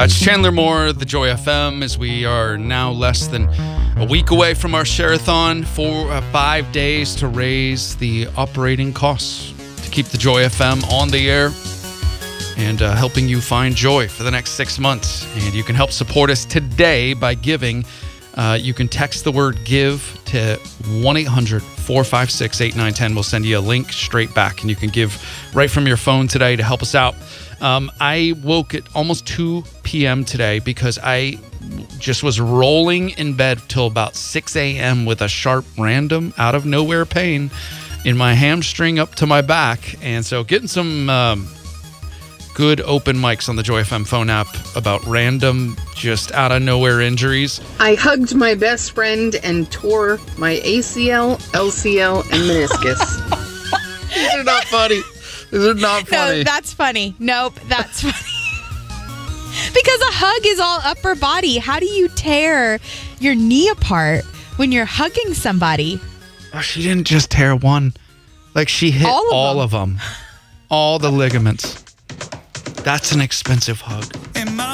It's Chandler Moore, The Joy FM, as we are now less than a week away from our share-a-thon, 5 days to raise the operating costs to keep The Joy FM on the air and helping you find joy for the next 6 months. And you can help support us today by giving. You can text the word GIVE to 1-800-456-8910. We'll send you a link straight back, and you can give right from your phone today to help us out. I woke at almost 2 p.m. today because I just was rolling in bed till about 6 a.m. with a sharp, random, out-of-nowhere pain in my hamstring up to my back. And so getting some good open mics on the Joy FM phone app about random, just out-of-nowhere injuries. I hugged my best friend and tore my ACL, LCL, and meniscus. These are not funny. These are not funny. No, that's funny. Nope, that's funny. Because a hug is all upper body. How do you tear your knee apart when you're hugging somebody? Oh, she didn't just tear one. Like, she hit all of them. All the ligaments. That's an expensive hug.